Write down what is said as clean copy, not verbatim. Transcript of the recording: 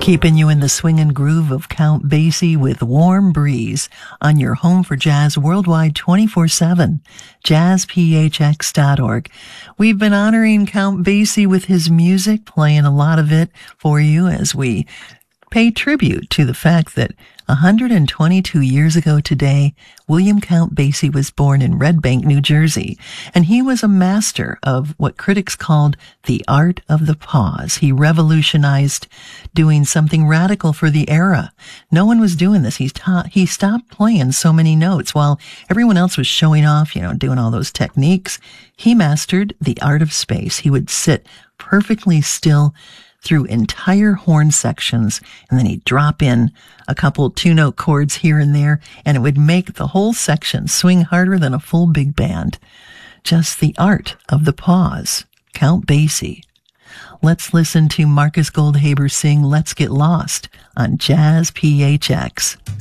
Keeping you in the swing and groove of Count Basie with Warm Breeze on your home for jazz worldwide 24/7, jazzphx.org. We've been honoring Count Basie with his music, playing a lot of it for you as we pay tribute to the fact that 122 years ago today, William Count Basie was born in Red Bank, New Jersey, and he was a master of what critics called the art of the pause. He revolutionized doing something radical for the era. No one was doing this. He stopped playing so many notes while everyone else was showing off, doing all those techniques. He mastered the art of space. He would sit perfectly still through entire horn sections, and then he'd drop in a couple two-note chords here and there, and it would make the whole section swing harder than a full big band. Just the art of the pause. Count Basie. Let's listen to Marcus Goldhaber sing Let's Get Lost on Jazz PHX.